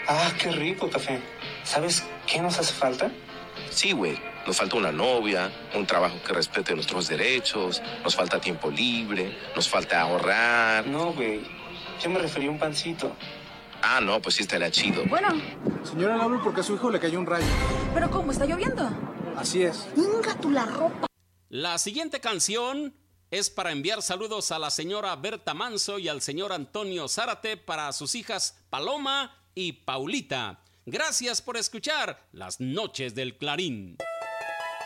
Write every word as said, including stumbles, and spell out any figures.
Ah, qué rico café. ¿Sabes qué nos hace falta? Sí, güey. Nos falta una novia, un trabajo que respete nuestros derechos, nos falta tiempo libre, nos falta ahorrar. No, güey. Yo me refería a un pancito. Ah, no, pues sí estaría chido. Bueno. Señora, le hablo porque a su hijo le cayó un rayo. ¿Pero cómo? ¿Está lloviendo? Así es. Venga tú la ropa. La siguiente canción es para enviar saludos a la señora Berta Manso y al señor Antonio Zárate para sus hijas Paloma y Paulita. Gracias por escuchar Las Noches del Clarín.